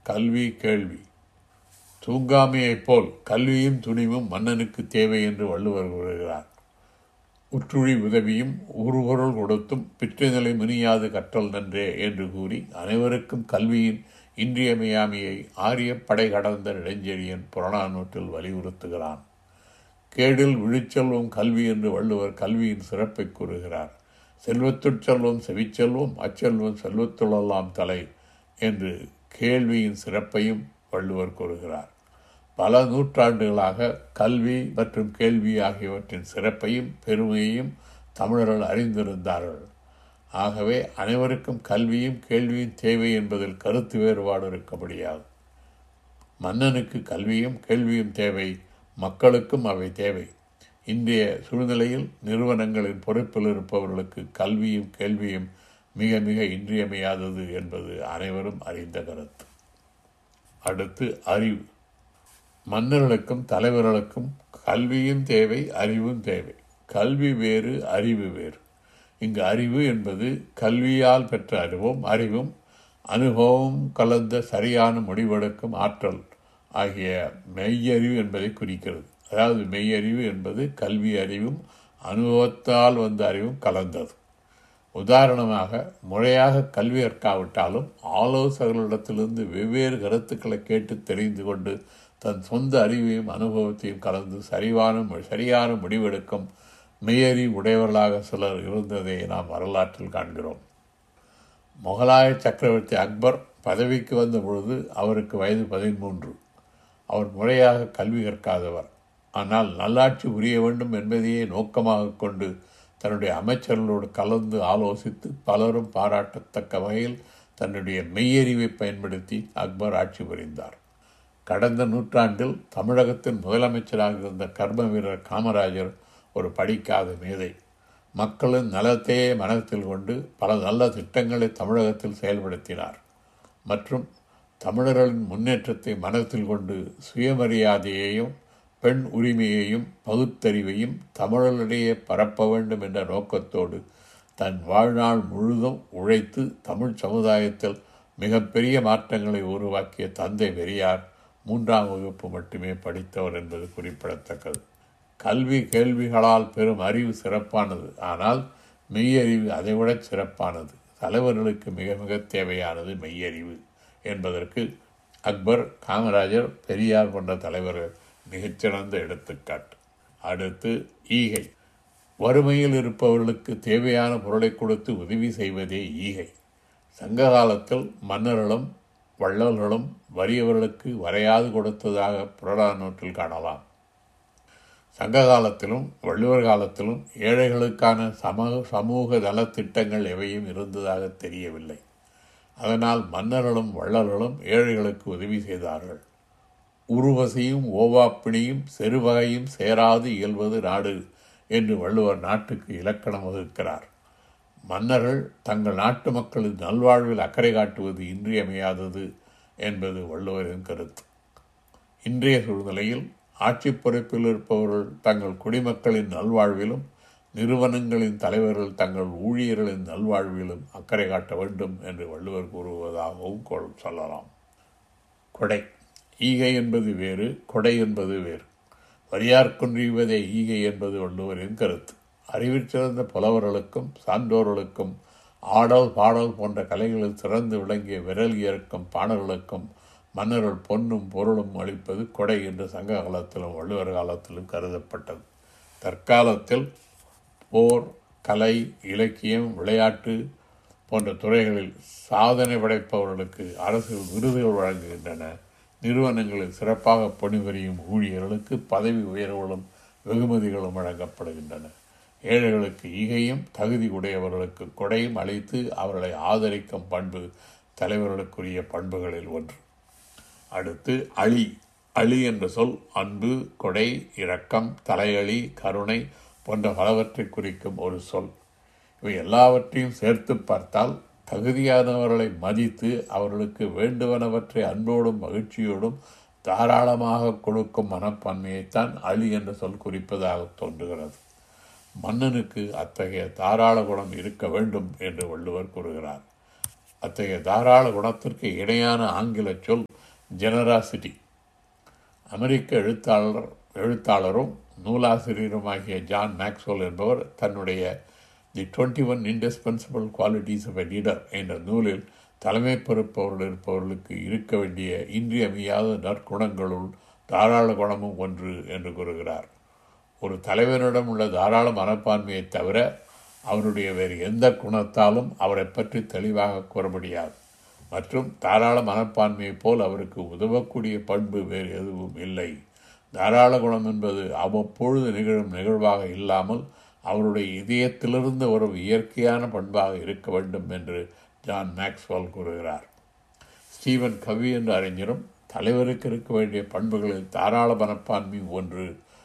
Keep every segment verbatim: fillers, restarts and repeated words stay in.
கல்வி கேள்வி. தூங்காமையைப் போல் கல்வியும் துணிவும் மன்னனுக்கு தேவை என்று வள்ளுவர் கூறுகிறார். உற்றுழி உதவியும் உருபொருள் கொடுத்தும் பிற்றுநிலை முனியாது கற்றல் நன்றே என்று கூறி அனைவருக்கும் கல்வியின் இன்றியமையாமையை ஆரிய படை கடந்த இளைஞரியன் புறநானூற்றில் வலியுறுத்துகிறான். கேடில் விழிச்செல்வம் கல்வி என்று வள்ளுவர் கல்வியின் சிறப்பை கூறுகிறார். செல்வத்துட் செல்வம் செவிச்செல்வம் அச்செல்வம் செல்வத்துள்ளெல்லாம் தலை என்று கேள்வியின் சிறப்பையும் வள்ளுவர் கூறுகிறார். பல நூற்றாண்டுகளாக கல்வி மற்றும் கேள்வி ஆகியவற்றின் சிறப்பையும் பெருமையையும் தமிழர்கள் அறிந்திருந்தார்கள். ஆகவே அனைவருக்கும் கல்வியும் கேள்வியும் தேவை என்பதில் கருத்து வேறுபாடு இருக்க முடியாது. மன்னனுக்கு கல்வியும் கேள்வியும் தேவை, மக்களுக்கும் அவை தேவை. இன்றைய சூழ்நிலையில் நிறுவனங்களின் பொறுப்பில் இருப்பவர்களுக்கு கல்வியும் கேள்வியும் மிக மிக இன்றியமையாதது என்பது அனைவரும் அறிந்த கருத்து. அடுத்து அறிவு. மன்னர்களுக்கும் தலைவர்களுக்கும் கல்வியும் தேவை, அறிவும் தேவை. கல்வி வேறு, அறிவு வேறு. இங்கு அறிவு என்பது கல்வியால் பெற்ற அறிவும் அறிவும் அனுபவம் கலந்த சரியான முடிவெடுக்கும் ஆற்றல் ஆகிய மெய்யறிவு என்பதை குறிக்கிறது. அதாவது மெய்யறிவு என்பது கல்வி அறிவும் அனுபவத்தால் வந்த அறிவும் கலந்தது. உதாரணமாக, முறையாக கல்வி கற்காவிட்டாலும் ஆலோசகர்களிடத்திலிருந்து வெவ்வேறு கருத்துக்களை கேட்டு தெரிந்து கொண்டு தன் சொந்த அறிவையும் அனுபவத்தையும் கலந்து சரிவான சரியான முடிவெடுக்கும் மெய்யறிவு உடையவர்களாக சிலர் இருந்ததை நாம் வரலாற்றில் காண்கிறோம். முகலாய சக்கரவர்த்தி அக்பர் பதவிக்கு வந்த பொழுது அவருக்கு வயது பதிமூன்று. அவர் முறையாக கல்வி கற்காதவர். ஆனால் நல்லாட்சி புரிய வேண்டும் என்பதையே நோக்கமாக கொண்டு தன்னுடைய அமைச்சர்களோடு கலந்து ஆலோசித்து பலரும் பாராட்டத்தக்க வகையில் தன்னுடைய மெய்யறிவை பயன்படுத்தி அக்பர் ஆட்சி புரிந்தார். கடந்த நூற்றாண்டில் தமிழகத்தின் முதலமைச்சராக இருந்த கர்ம வீரர் காமராஜர் ஒரு படிக்காத மேதை. மக்களின் நலத்தையே மனத்தில் கொண்டு பல நல்ல திட்டங்களை தமிழகத்தில் செயல்படுத்தினார். மற்றும் தமிழர்களின் முன்னேற்றத்தை மனத்தில் கொண்டு சுயமரியாதையையும் பெண் உரிமையையும் பகுத்தறிவையும் தமிழர்களிடையே பரப்ப வேண்டும் என்ற நோக்கத்தோடு தன் வாழ்நாள் முழுதும் உழைத்து தமிழ் சமுதாயத்தில் மிகப்பெரிய மாற்றங்களை உருவாக்கிய தந்தை பெரியார் மூன்றாம் வகுப்பு மட்டுமே படித்தவர் என்பது குறிப்பிடத்தக்கது. கல்வி கேள்விகளால் பெறும் அறிவு சிறப்பானது. ஆனால் மெய்யறிவு அதைவிட சிறப்பானது. தலைவர்களுக்கு மிக மிக தேவையானது மெய்யறிவு என்பதற்கு அக்பர், காமராஜர், பெரியார் போன்ற தலைவர்கள் மிகச்சிறந்த எடுத்துக்காட்டு. அடுத்து ஈகை. வறுமையில் இருப்பவர்களுக்கு தேவையான பொருளை கொடுத்து உதவி செய்வதே ஈகை. சங்க காலத்தில் மன்னர்களும் வள்ளல்களும் வறியவர்களுக்கு வரையாது கொடுத்ததாக புறநானூற்றில் காணலாம். சங்க காலத்திலும் வள்ளுவர் காலத்திலும் ஏழைகளுக்கான சமூக சமூக நலத்திட்டங்கள் எவையும் இருந்ததாக தெரியவில்லை. அதனால் மன்னர்களும் வள்ளல்களும் ஏழைகளுக்கு உதவி செய்தார்கள். உருவசையும் ஓவாப்பிணியும் செருவகையும் சேராது இயல்வது நாடு என்று வள்ளுவர் நாட்டுக்கு இலக்கணம் வகுக்கிறார். மன்னர்கள் தங்கள் நாட்டு மக்களின் நல்வாழ்வில் அக்கறை காட்டுவது இன்றியமையாதது என்பது வள்ளுவரின் கருத்து. இன்றைய சூழ்நிலையில் ஆட்சி பொறுப்பில் இருப்பவர்கள் தங்கள் குடிமக்களின் நல்வாழ்விலும் நிறுவனங்களின் தலைவர்கள் தங்கள் ஊழியர்களின் நல்வாழ்விலும் அக்கறை காட்ட வேண்டும் என்று வள்ளுவர் கூறுவதாகவும் சொல்லலாம். கொடை. ஈகை என்பது வேறு, கொடை என்பது வேறு. வரியார்க்குன்றிவதே ஈகை என்பது வள்ளுவரின் கருத்து. அறிவிற்சிறந்த புலவர்களுக்கும் சான்றோர்களுக்கும் ஆடல் பாடல் போன்ற கலைகளில் சிறந்து விளங்கிய விரல் இயற்கும் பாடல்களுக்கும் மன்னர்கள் பொன்னும் பொருளும் அளிப்பது கொடை என்று சங்க காலத்திலும் வள்ளுவர் காலத்திலும் கருதப்பட்டது. தற்காலத்தில் போர், கலை, இலக்கியம், விளையாட்டு போன்ற துறைகளில் சாதனை படைப்பவர்களுக்கு அரசு விருதுகள் வழங்குகின்றன. நிறுவனங்களில் சிறப்பாக பணிபுரியும் ஊழியர்களுக்கு பதவி உயர்வுகளும் வெகுமதிகளும் வழங்கப்படுகின்றன. ஏழைகளுக்கு ஈகையும் தகுதி உடையவர்களுக்கு கொடையும் அளித்து அவர்களை ஆதரிக்கும் பண்பு தலைவர்களுக்குரிய பண்புகளில் ஒன்று. அடுத்து அழி. அழி என்ற சொல் அன்பு, கொடை, இரக்கம், தலையளி, கருணை போன்ற பலவற்றை குறிக்கும் ஒரு சொல். இவை எல்லாவற்றையும் சேர்த்து பார்த்தால் தகுதியானவர்களை மதித்து அவர்களுக்கு வேண்டுவனவற்றை அன்போடும் மகிழ்ச்சியோடும் தாராளமாக கொடுக்கும் மனப்பான்மையைத்தான் அழி என்ற சொல் குறிப்பதாக தோன்றுகிறது. மன்னனுக்கு அத்தகைய தாராள குணம் இருக்க வேண்டும் என்று வள்ளுவர் கூறுகிறார். அத்தகைய தாராள குணத்திற்கு இணையான ஆங்கில சொல் ஜெனராசிட்டி. அமெரிக்க எழுத்தாளர் எழுத்தாளரும் நூலாசிரியருமாகிய ஜான் மேக்ஸ்வெல் என்பவர் தன்னுடைய தி twenty one indispensable qualities of a leader என்ற நூலில் தலைமை பொறுப்பவர்கள் இருப்பவர்களுக்கு இருக்க வேண்டிய இன்றியமையாத நற்குணங்களுள் தாராள குணமும் ஒன்று என்று கூறுகிறார். ஒரு தலைவரிடம் உள்ள தாராள மனப்பான்மையை தவிர அவருடைய வேறு எந்த குணத்தாலும் அவரை பற்றி தெளிவாக கூற முடியாது. மற்றும் தாராள மனப்பான்மையைப் போல் அவருக்கு உதவக்கூடிய பண்பு வேறு எதுவும் இல்லை. தாராள குணம் என்பது அவ்வப்பொழுது நிகழும் நிகழ்வாக இல்லாமல் அவருடைய இதயத்திலிருந்து வரும் இயற்கையான பண்பாக இருக்க வேண்டும் என்று ஜான் மேக்ஸ்வெல் கூறுகிறார். ஸ்டீவன் கவி என்ற அறிஞரும் தலைவருக்கு இருக்க வேண்டிய பண்புகளில் தாராள மனப்பான்மை ஒன்று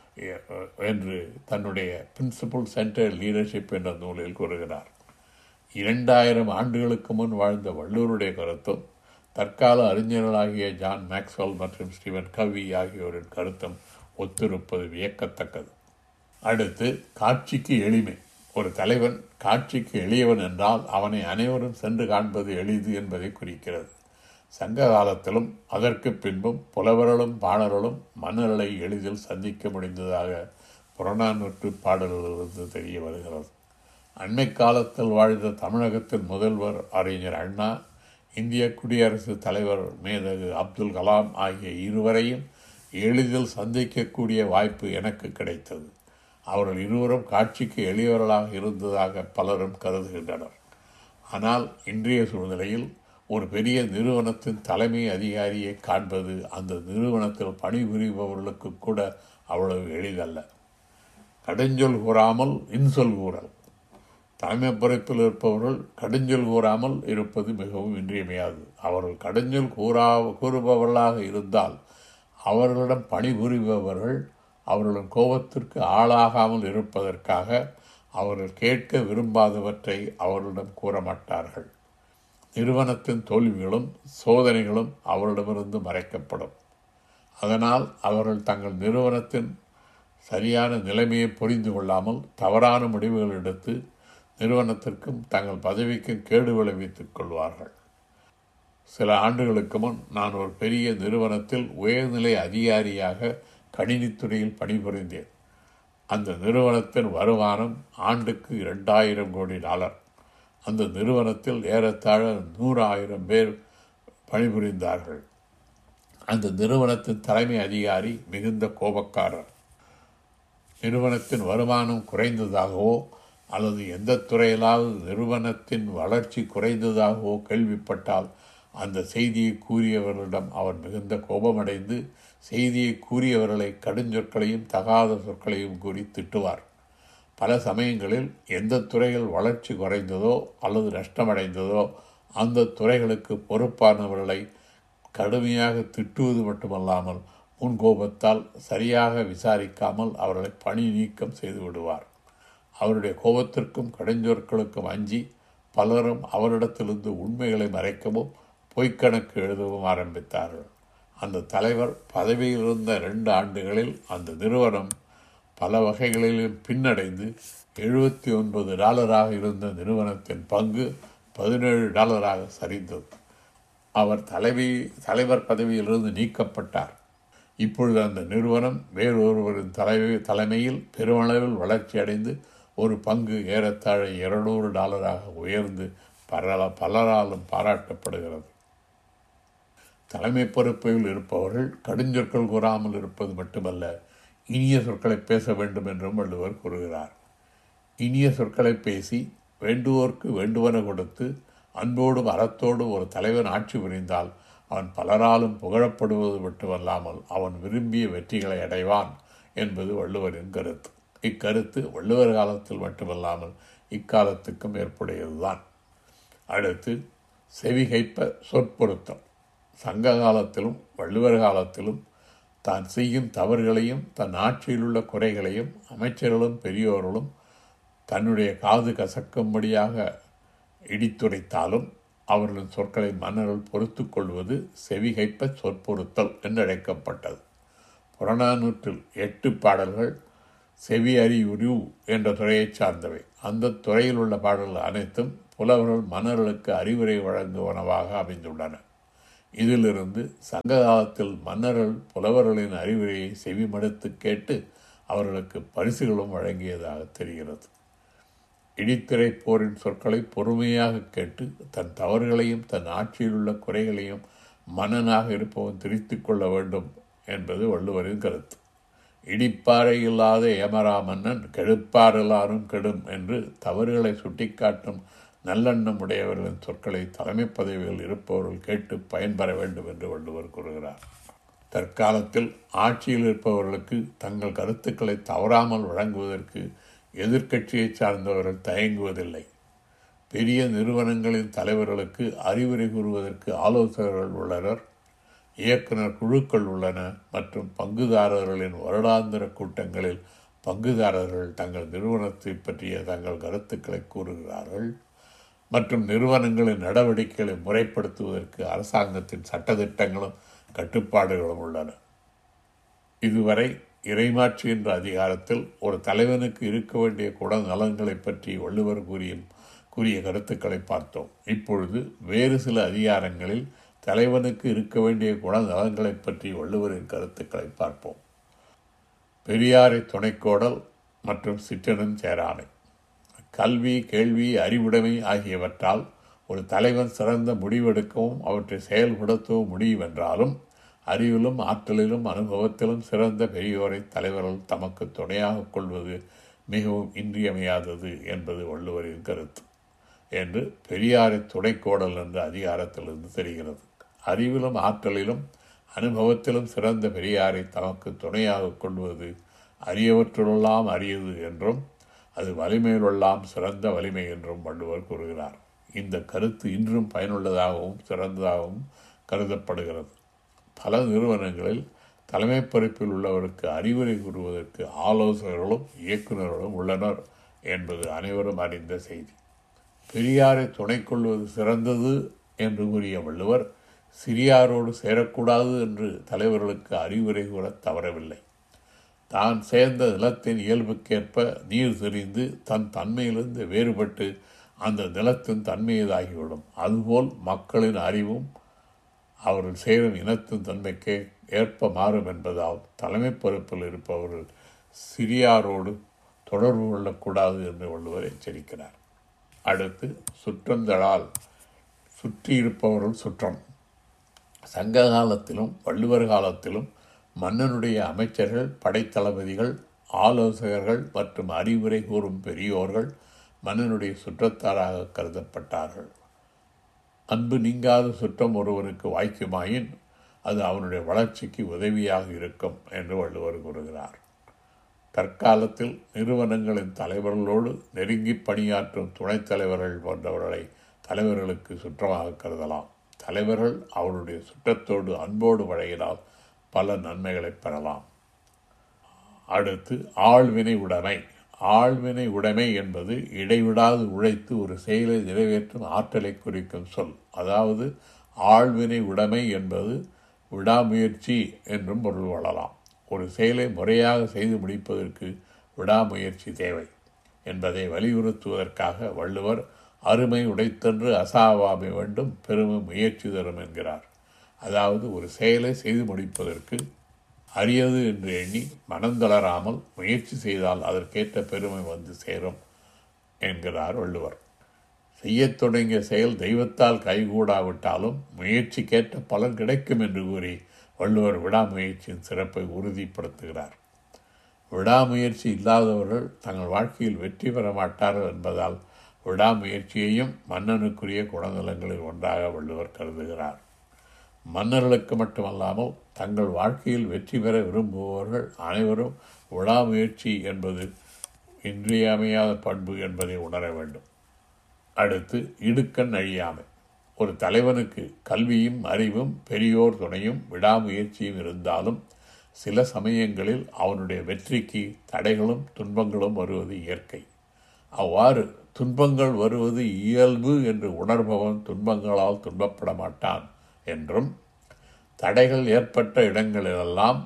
என்று தன்னுடைய பிரின்சிபல் சென்டர் லீடர்ஷிப் என்ற நூலில் கூறுகிறார். இரண்டாயிரம் ஆண்டுகளுக்கு முன் வாழ்ந்த வள்ளுவருடைய கருத்தும் தற்கால அறிஞர்களாகிய ஜான் மேக்ஸ்வெல் மற்றும் ஸ்டீவன் கவி ஆகியோரின் கருத்தும் ஒத்திருப்பது வியக்கத்தக்கது. அடுத்து, காட்சிக்கு எளிமை. ஒரு தலைவன் காட்சிக்கு எளியவன் என்றால் அவனை அனைவரும் சென்று காண்பது எளிது என்பதை குறிக்கிறது. சங்க காலத்திலும் அதற்கு பின்பும் புலவர்களும் பாணர்களும் மன்னர்களை எளிதில் சந்திக்க முடிந்ததாக புறநானூற்று பாடல்களிலிருந்து தெரிய வருகிறது. அண்மை காலத்தில் வாழ்ந்த தமிழகத்தின் முதல்வர் அறிஞர் அண்ணா, இந்திய குடியரசுத் தலைவர் மேதகு அப்துல் கலாம் ஆகிய இருவரையும் எளிதில் சந்திக்கக்கூடிய வாய்ப்பு எனக்கு கிடைத்தது. அவர்கள் இருவரும் காட்சிக்கு எளியவர்களாக இருந்ததாக பலரும் கருதுகின்றனர். ஆனால் இன்றைய சூழ்நிலையில் ஒரு பெரிய நிறுவனத்தின் தலைமை அதிகாரியை காண்பது அந்த நிறுவனத்தில் பணிபுரிபவர்களுக்கு கூட அவ்வளவு எளிதல்ல. கடுஞ்சொல் கூறாமல் இன்சொல் கூறல். தலைமை பொறுப்பில் இருப்பவர்கள் கடுஞ்சொல் கூறாமல் இருப்பது மிகவும் இன்றியமையாது. அவர்கள் கடுஞ்சொல் கூறா கூறுபவர்களாக இருந்தால் அவர்களிடம் பணிபுரிபவர்கள் அவர்களின் கோபத்திற்கு ஆளாகாமல் இருப்பதற்காக அவர்கள் கேட்க விரும்பாதவற்றை அவர்களிடம் கூற மாட்டார்கள். நிறுவனத்தின் தோல்விகளும் சோதனைகளும் அவர்களிடமிருந்து மறைக்கப்படும். அதனால் அவர்கள் தங்கள் நிறுவனத்தின் சரியான நிலைமையை புரிந்து கொள்ளாமல் தவறான முடிவுகள் எடுத்து நிறுவனத்திற்கும் தங்கள் பதவிக்கும் கேடு விளைவித்துக் கொள்வார்கள். சில ஆண்டுகளுக்கு முன் நான் ஒரு பெரிய நிறுவனத்தில் உயர்நிலை அதிகாரியாக கணினித்துறையில் பணிபுரிந்தேன். அந்த நிறுவனத்தின் வருமானம் ஆண்டுக்கு இரண்டாயிரம் கோடி டாலர். அந்த நிறுவனத்தில் ஏறத்தாழ நூறு ஆயிரம் பேர் பணிபுரிந்தார்கள். அந்த நிறுவனத்தின் தலைமை அதிகாரி மிகுந்த கோபக்காரர். நிறுவனத்தின் வருமானம் குறைந்ததாகவோ அல்லது எந்த துறையிலாவது நிறுவனத்தின் வளர்ச்சி குறைந்ததாகவோ கேள்விப்பட்டால் அந்த செய்தியை கூறியவர்களிடம் அவர் மிகுந்த கோபமடைந்து செய்தியை கூறியவர்களை கடுஞ்சொற்களையும் தகாத சொற்களையும் கூறி திட்டுவார். பல சமயங்களில் எந்த துறையில் வளர்ச்சி குறைந்ததோ அல்லது நஷ்டமடைந்ததோ அந்த துறைகளுக்கு பொறுப்பானவர்களை கடுமையாக திட்டுவது மட்டுமல்லாமல் முன்கோபத்தால் சரியாக விசாரிக்காமல் அவர்களை பணி நீக்கம் செய்து விடுவார். அவருடைய கோபத்திற்கும் கடுஞ்சொற்களுக்கும் அஞ்சி பலரும் அவரிடத்திலிருந்து உண்மைகளை மறைக்கவும் பொய்க்கணக்கு எழுதவும் ஆரம்பித்தார்கள். அந்த தலைவர் பதவியில் இருந்த இரண்டு ஆண்டுகளில் அந்த நிறுவனம் பல வகைகளிலும் பின்னடைந்து எழுபத்தி ஒன்பது டாலராக இருந்த நிறுவனத்தின் பங்கு பதினேழு டாலராக சரிந்தது. அவர் தலைவி தலைவர் பதவியிலிருந்து நீக்கப்பட்டார். இப்பொழுது அந்த நிறுவனம் வேறொருவரின் தலைவி தலைமையில் பெருமளவில் வளர்ச்சி அடைந்து ஒரு பங்கு ஏறத்தாழ இருநூறு டாலராக உயர்ந்து பல பலராலும் பாராட்டப்படுகிறது. தலைமை பொறுப்பில் இருப்பவர்கள் கடுஞ்சொற்கள் கூறாமல் இருப்பது மட்டுமல்ல, இனிய சொற்களை பேச வேண்டும் என்றும் வள்ளுவர் கூறுகிறார். இனிய சொற்களை பேசி வேண்டுவோர்க்கு வேண்டுவன கொடுத்து அன்போடும் அறத்தோடும் ஒரு தலைவன் ஆட்சி புரிந்தால் அவன் பலராலும் புகழப்படுவது மட்டுமல்லாமல் அவன் விரும்பிய வெற்றிகளை அடைவான் என்பது வள்ளுவரின் கருத்து. இக்கருத்து வள்ளுவர் காலத்தில் மட்டுமல்லாமல் இக்காலத்துக்கும் ஏற்புடையதுதான். அடுத்து, செவிகைப்ப சொற்பொருத்தம். சங்க காலத்திலும் வள்ளுவர் காலத்திலும் தான் செய்யும் தவறுகளையும் தன் ஆட்சியில் உள்ள குறைகளையும் அமைச்சர்களும் பெரியோர்களும் தன்னுடைய காது கசக்கும்படியாக இடித்துரைத்தாலும் அவர்களின் சொற்களை மன்னர்கள் பொறுத்து கொள்வது செவிகைப்ப சொற்பொருத்தல் என்றழைக்கப்பட்டது. புறநானூற்றில் எட்டு பாடல்கள் செவி அறிவுரு என்ற துறையைச் சார்ந்தவை. அந்த துறையில் உள்ள பாடல்கள் அனைத்தும் புலவர்கள் மன்னர்களுக்கு அறிவுரை வழங்குவனவாக அமைந்துள்ளன. இதிலிருந்து சங்க காலத்தில் மன்னர்கள் புலவர்களின் அறிவுரையை செவிமடுத்து கேட்டு அவர்களுக்கு பரிசுகளும் வழங்கியதாக தெரிகிறது. இடித்திரை போரின் சொற்களை பொறுமையாக கேட்டு தன் தவறுகளையும் தன் ஆட்சியில் உள்ள குறைகளையும் மன்னனாக இருப்பவன் திருத்திக் கொள்ள வேண்டும் என்பது வள்ளுவரின் கருத்து. இடிப்பாறை இல்லாத ஏமரா மன்னன் கெடுப்பார் எல்லாரும் கெடும் என்று தவறுகளை சுட்டிக்காட்டும் நல்லெண்ணம் உடையவர்களின் சொற்களை தலைமை பதவியில் இருப்பவர்கள் கேட்டு பயன்பெற வேண்டும் என்று வள்ளுவர் கூறுகிறார். தற்காலத்தில் ஆட்சியில் இருப்பவர்களுக்கு தங்கள் கருத்துக்களை தவறாமல் வழங்குவதற்கு எதிர்க்கட்சியை சார்ந்தவர்கள் தயங்குவதில்லை. பெரிய நிறுவனங்களின் தலைவர்களுக்கு அறிவுரை கூறுவதற்கு ஆலோசகர்கள் உள்ளனர், இயக்குனர் குழுக்கள் உள்ளன மற்றும் பங்குதாரர்களின் வருடாந்திர கூட்டங்களில் பங்குதாரர்கள் தங்கள் நிறுவனத்தை பற்றிய தங்கள் கருத்துக்களை கூறுகிறார்கள் மற்றும் நிறுவனங்களின் நடவடிக்கைகளை முறைப்படுத்துவதற்கு அரசாங்கத்தின் சட்டத்திட்டங்களும் கட்டுப்பாடுகளும் உள்ளன. இதுவரை இறைமாட்சி என்ற அதிகாரத்தில் ஒரு தலைவனுக்கு இருக்க வேண்டிய குணநலன்களை பற்றி வள்ளுவர் கூறிய கூறிய கருத்துக்களை பார்த்தோம். இப்பொழுது வேறு சில அதிகாரங்களில் தலைவனுக்கு இருக்க வேண்டிய குணநலன்களை பற்றி வள்ளுவரின் கருத்துக்களை பார்ப்போம். பெரியாரை துணைக்கோடல் மற்றும் சிற்றனும் சேராமை. கல்வி, கேள்வி, அறிவுடைமை ஆகியவற்றால் ஒரு தலைவன் சிறந்த முடிவெடுக்கவும் அவற்றை செயல்படுத்தவும் முடியும் என்றாலும் அறிவிலும் ஆற்றலிலும் அனுபவத்திலும் சிறந்த பெரியோரை தலைவர்கள் தமக்கு துணையாக கொள்வது மிகவும் இன்றியமையாதது என்பது வள்ளுவரின் கருத்து என்று பெரியாரை துணைக்கோடல் என்ற அதிகாரத்திலிருந்து தெரிகிறது. அறிவிலும் ஆற்றலிலும் அனுபவத்திலும் சிறந்த பெரியாரை தமக்கு துணையாக கொள்வது அரியவற்றுள்ளெல்லாம் அரியது என்றும் அது வலிமையிலெல்லாம் சிறந்த வலிமை என்றும் வள்ளுவர் கூறுகிறார். இந்த கருத்து இன்றும் பயனுள்ளதாகவும் சிறந்ததாகவும் கருதப்படுகிறது. பல நிறுவனங்களில் தலைமை பொறுப்பில் உள்ளவருக்கு அறிவுரை கூறுவதற்கு ஆலோசகர்களும் இயக்குநர்களும் உள்ளனர் என்பது அனைவரும் அறிந்த செய்தி. பெரியாரை துணை கொள்வது சிறந்தது என்று கூறிய வள்ளுவர் சிறியாரோடு சேரக்கூடாது என்று தலைவர்களுக்கு அறிவுரை கூற தவறவில்லை. தான் சேர்ந்த நிலத்தின் இயல்புக்கேற்ப நீர் தெரிந்து தன் தன்மையிலிருந்து வேறுபட்டு அந்த நிலத்தின் தன்மையதாகிவிடும். அதுபோல் மக்களின் அறிவும் அவர்கள் சேரும் இனத்தின் தன்மைக்கு ஏற்ப மாறும் என்பதால் தலைமை பொறுப்பில் இருப்பவர்கள் சிறியாரோடு தொடர்பு கொள்ளக்கூடாது என்று வள்ளுவர் எச்சரிக்கிறார். அடுத்து சுற்றந்தழால் சுற்றி இருப்பவர்கள் சுற்றம். சங்க காலத்திலும் வள்ளுவர் காலத்திலும் மன்னனுடைய அமைச்சர்கள், படைத்தளபதிகள், ஆலோசகர்கள் மற்றும் அறிவுரை கூறும் பெரியோர்கள் மன்னனுடைய சுற்றத்தாராக கருதப்பட்டார்கள். அன்பு நீங்காத சுற்றம் ஒருவனுக்கு வாய்க்குமாயின் அது அவனுடைய வளர்ச்சிக்கு உதவியாக இருக்கும் என்று வள்ளுவர் கூறுகிறார். தற்காலத்தில் நிறுவனங்களின் தலைவர்களோடு நெருங்கி பணியாற்றும் துணைத் தலைவர்கள் போன்றவர்களை தலைவர்களுக்கு சுற்றமாக கருதலாம். தலைவர்கள் அவருடைய சுற்றத்தோடு அன்போடு பழகினால் பல நன்மைகளை பெறலாம். அடுத்து ஆள்வினை உடைமை. ஆள்வினை உடைமை என்பது இடைவிடாது உழைத்து ஒரு செயலை நிறைவேற்றும் ஆற்றலை குறிக்கும் சொல். அதாவது ஆள்வினை உடைமை என்பது விடாமுயற்சி என்றும் பொருள் கொள்ளலாம். ஒரு செயலை முறையாக செய்து முடிப்பதற்கு விடாமுயற்சி தேவை என்பதை வலியுறுத்துவதற்காக வள்ளுவர் அருமை உடைத்தன்று அசாவாமை வேண்டும் பெருமை முயற்சி தரும் என்கிறார். அதாவது ஒரு செயலை செய்து முடிப்பதற்கு அரியது என்று எண்ணி மனந்தளராமல் முயற்சி செய்தால் அதற்கேற்ற பெருமை வந்து சேரும் என்கிறார் வள்ளுவர். செய்யத் தொடங்கிய செயல் தெய்வத்தால் கைகூடாவிட்டாலும் முயற்சிக்கேற்ற பலன் கிடைக்கும் என்று கூறி வள்ளுவர் விடாமுயற்சியின் சிறப்பை உறுதிப்படுத்துகிறார். விடாமுயற்சி இல்லாதவர்கள் தங்கள் வாழ்க்கையில் வெற்றி பெற மாட்டார்கள் என்பதால் விடாமுயற்சியையும் மன்னனுக்குரிய குணநலங்களில் ஒன்றாக வள்ளுவர் கருதுகிறார். மன்னர்களுக்கு மட்டுமல்லாமல் தங்கள் வாழ்க்கையில் வெற்றி பெற விரும்புபவர்கள் அனைவரும் விடாமுயற்சி என்பது இன்றியமையாத பண்பு என்பதை உணர வேண்டும். அடுத்து இடுக்கண் அழியாமை. ஒரு தலைவனுக்கு கல்வியும் அறிவும் பெரியோர் துணையும் விடாமுயற்சியும் இருந்தாலும் சில சமயங்களில் அவனுடைய வெற்றிக்கு தடைகளும் துன்பங்களும் வருவது இயற்கை. அவ்வாறு துன்பங்கள் வருவது இயல்பு என்று உணர்பவன் துன்பங்களால் துன்பப்பட மாட்டான் என்றும், தடைகள் ஏற்பட்ட இடங்களிலெல்லாம்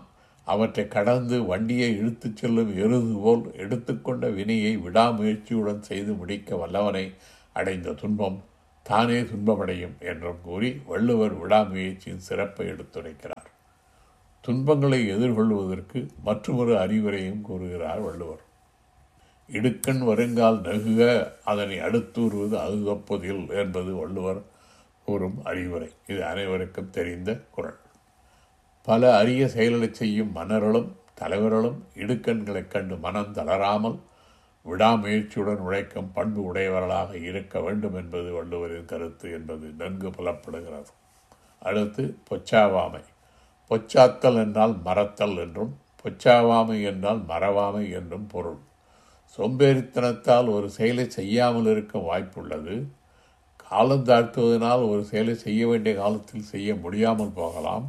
அவற்றை கடந்து வண்டியை இழுத்துச் செல்லும் எருது போல் எடுத்துக்கொண்ட வினையை விடாமுயற்சியுடன் செய்து முடிக்க வல்லவனை அடைந்த துன்பம் தானே துன்பமடையும் என்றும் கூறி வள்ளுவர் விடாமுயற்சியின் சிறப்பை எடுத்துரைக்கிறார். துன்பங்களை எதிர்கொள்வதற்கு மற்றொரு அறிவுரையும் கூறுகிறார் வள்ளுவர். இடுக்கண் வருங்கால் நகுக அதனை அடுத்தூறுவது அகுதப்பதில் என்பது வள்ளுவர் கூறும் அறிவுரை. இது அனைவருக்கும் தெரிந்த குறள். பல அரிய செயல்களை செய்யும் மன்னர்களும் தலைவர்களும் இடுக்கண்களைக் கண்டு மனம் தளராமல் விடாமுயற்சியுடன் உழைக்கும் பண்பு உடையவர்களாக இருக்க வேண்டும் என்பது வள்ளுவரின் கருத்து என்பது நன்கு புலப்படுகிறது. அடுத்து பொச்சாவாமை. பொச்சாத்தல் என்றால் மறத்தல் என்றும் பொச்சாவாமை என்றால் மறவாமை என்றும் பொருள். சோம்பேறித்தனத்தால் ஒரு செயலை செய்யாமல் இருக்க வாய்ப்புள்ளது. காலம் தாழ்த்துவதனால் ஒரு செயலை செய்ய வேண்டிய காலத்தில் செய்ய முடியாமல் போகலாம்.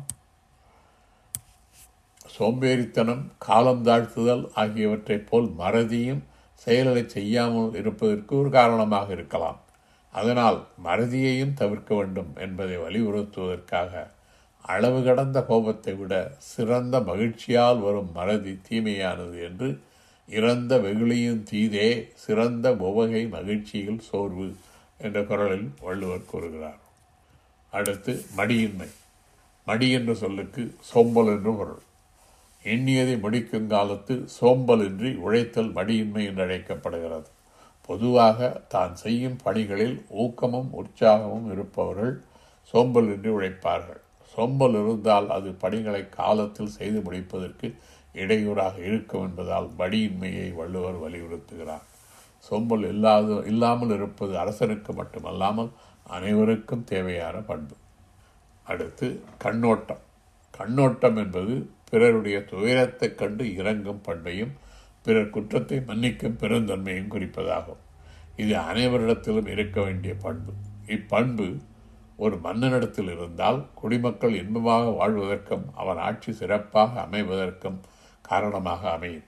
சோம்பேறித்தனம், காலம் தாழ்த்துதல் ஆகியவற்றைப் போல் மறதியும் செயல்களை செய்யாமல் இருப்பதற்கு ஒரு காரணமாக இருக்கலாம். அதனால் மறதியையும் தவிர்க்க வேண்டும் என்பதை வலியுறுத்துவதற்காக அளவு கடந்த கோபத்தை விட சிறந்த மகிழ்ச்சியால் வரும் மறதி தீமையானது என்று இறந்த வெகுளியும் தீதே சிறந்த உவகை மகிழ்ச்சியில் சோர்வு என்ற குறளில் வள்ளுவர் கூறுகிறார். அடுத்து மடியின்மை. மடி என்ற சொல்லுக்கு சோம்பல் என்று பொருள். எண்ணியதை முடிக்கும் காலத்து சோம்பலின்றி உழைத்தல் மடியின்மை என்று அழைக்கப்படுகிறது. பொதுவாக தான் செய்யும் பணிகளில் ஊக்கமும் உற்சாகமும் இருப்பவர்கள் சோம்பலின்றி உழைப்பார்கள். சோம்பல் இருந்தால் அது பணிகளை காலத்தில் செய்து முடிப்பதற்கு இடையூறாக இருக்கும் என்பதால் மடியின்மையை வள்ளுவர் வலியுறுத்துகிறார். சோம்பல் இல்லாத இல்லாமல் இருப்பது அரசனுக்கு மட்டுமல்லாமல் அனைவருக்கும் தேவையான பண்பு. அடுத்து கண்ணோட்டம். கண்ணோட்டம் என்பது பிறருடைய துயரத்தைக் கண்டு இறங்கும் பண்பையும் பிறர் குற்றத்தை மன்னிக்கும் பெருந்தன்மையும் குறிப்பதாகும். இது அனைவரிடத்திலும் இருக்க வேண்டிய பண்பு. இப்பண்பு ஒரு மன்னனிடத்தில் இருந்தால் குடிமக்கள் இன்பமாக வாழ்வதற்கும் அவன் ஆட்சி சிறப்பாக அமைவதற்கும் காரணமாக அமையும்.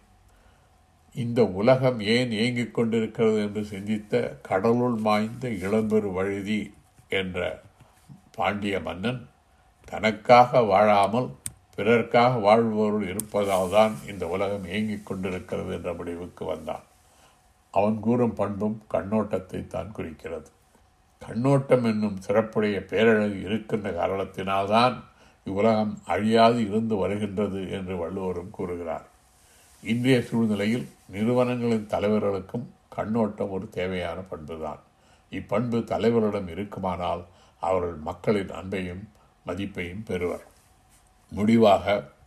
இந்த உலகம் ஏன் இயங்கிக் கொண்டிருக்கிறது என்று சிந்தித்த கடலுள் மாய்ந்த இளம்பெரு வழுதி என்ற பாண்டிய மன்னன் தனக்காக வாழாமல் பிறர்க்காக வாழ்பவர்கள் இருப்பதால் தான் இந்த உலகம் இயங்கிக் கொண்டிருக்கிறது என்ற முடிவுக்கு வந்தான். அவன் கூறும் பண்பும் கண்ணோட்டத்தை தான் குறிக்கிறது. கண்ணோட்டம் என்னும் சிறப்புடைய பேரழகு இருக்கின்ற காரணத்தினால்தான் இவ்வுலகம் அழியாது இருந்து வருகின்றது என்று வள்ளுவரும் கூறுகிறார். இன்றைய சூழ்நிலையில் நிறுவனங்களின் தலைவர்களுக்கும் கண்ணோட்டம் ஒரு தேவையான பண்புதான். இப்பண்பு தலைவரிடம் இருக்குமானால் அவர்கள் மக்களின் அன்பையும் மதிப்பையும் பெறுவர். முடிவாக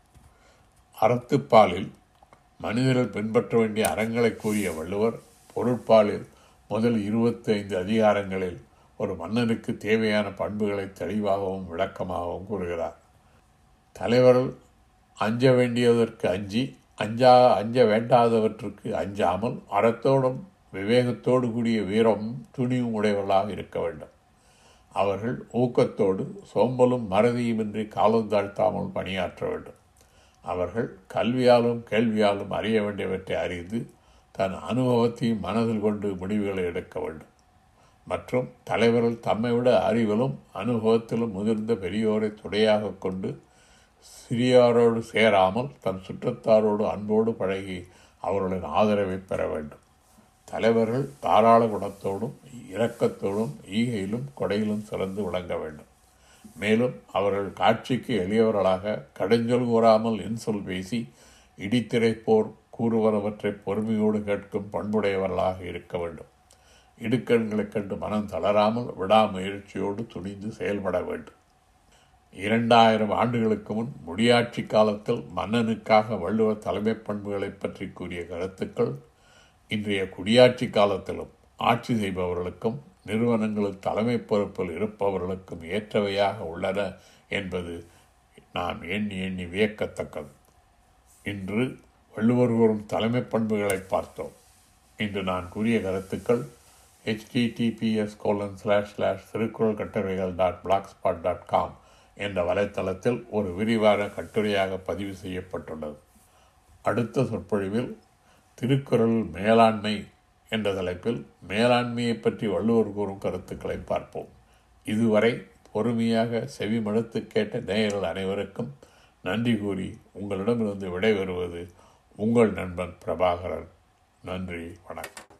அறத்துப்பாலில் மனிதர்கள் பின்பற்ற வேண்டிய அறங்களை கூறிய வள்ளுவர் பொருட்பாலில் முதல் இருபத்தி ஐந்து அதிகாரங்களில் ஒரு மன்னனுக்கு தேவையான பண்புகளை தெளிவாகவும் விளக்கமாகவும் கூறுகிறார். தலைவர்கள் அஞ்ச வேண்டியதற்கு அஞ்சி அஞ்சா அஞ்ச வேண்டாதவற்றுக்கு அஞ்சாமல் அறத்தோடும் விவேகத்தோடு கூடிய வீரமும் துணிவும் உடையவர்களாக இருக்க வேண்டும். அவர்கள் ஊக்கத்தோடு சோம்பலும் மறதியுமின்றி காலம் தாழ்த்தாமல் பணியாற்ற வேண்டும். அவர்கள் கல்வியாலும் கேள்வியாலும் அறிய வேண்டியவற்றை அறிந்து தன் அனுபவத்தையும் மனதில் கொண்டு முடிவுகளை எடுக்க வேண்டும். மற்றும் தலைவர்கள் தம்மை விட அறிவிலும் அனுபவத்திலும் முதிர்ந்த பெரியோரை துணையாக கொண்டு சிறியோரோடு சேராமல் தன் சுற்றத்தாரோடு அன்போடு பழகி அவர்களின் ஆதரவை பெற வேண்டும். தலைவர்கள் தாராள குணத்தோடும் இரக்கத்தோடும் ஈகையிலும் கொடையிலும் சிறந்து விளங்க வேண்டும். மேலும் அவர்கள் காட்சிக்கு எளியவர்களாக கடைஞ்சொல் கூறாமல் இன்சொல் பேசி இடித்திரைப்போர் கூறுவனவற்றை பொறுமையோடு கேட்கும் பண்புடையவர்களாக இருக்க வேண்டும். இடுக்கண்களைக் கண்டு மனம் தளராமல் விடாமுயற்சியோடு துணிந்து செயல்பட வேண்டும். இரண்டாயிரம் ஆண்டுகளுக்கு முன் முடியாட்சி காலத்தில் மன்னனுக்காக வள்ளுவர் தலைமை பண்புகளை பற்றி கூறிய கருத்துக்கள் இன்றைய குடியாட்சி காலத்திலும் ஆட்சி செய்பவர்களுக்கும் நிறுவனங்களில் தலைமை பொறுப்பில் இருப்பவர்களுக்கும் ஏற்றவையாக உள்ளன என்பது நாம் எண்ணி எண்ணி வியக்கத்தக்கது. இன்று வள்ளுவர் கூறும் தலைமை பண்புகளை பார்த்தோம். இன்று நான் கூறிய கருத்துக்கள் HTTPS colon slash slash Thirukkural கட்டுரைகள் dot black spot dot com என்ற வலைத்தளத்தில் ஒரு விரிவான கட்டுரையாக பதிவு செய்யப்பட்டுள்ளது. அடுத்த சொற்பொழிவில் திருக்குறள் மேலாண்மை என்ற தலைப்பில் மேலாண்மையை பற்றி வள்ளுவர் கூறும் கருத்துக்களை பார்ப்போம். இதுவரை பொறுமையாக செவி மடுத்து கேட்ட நேயர்கள் அனைவருக்கும் நன்றி கூறி உங்களிடமிருந்து விடைபெறுவது உங்கள் நண்பன் பிரபாகரன். நன்றி, வணக்கம்.